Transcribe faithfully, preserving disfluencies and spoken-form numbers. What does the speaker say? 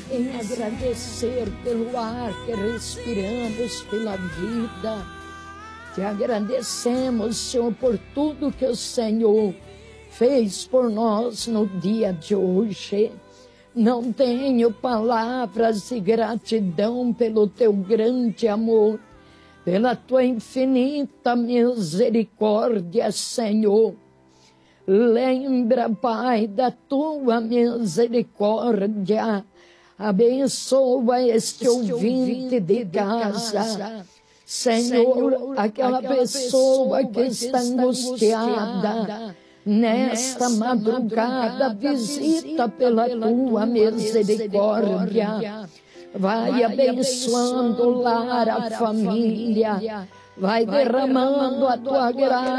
em agradecer pelo ar que respiramos, pela vida. Te agradecemos, Senhor, por tudo que o Senhor fez por nós no dia de hoje. Não tenho palavras de gratidão pelo teu grande amor, pela tua infinita misericórdia, Senhor. Lembra, Pai, da tua misericórdia. Abençoa este ouvinte de casa. Senhor, aquela pessoa que está angustiada, nesta madrugada, visita pela tua misericórdia. Vai abençoando o lar, a família. Vai derramando a tua graça.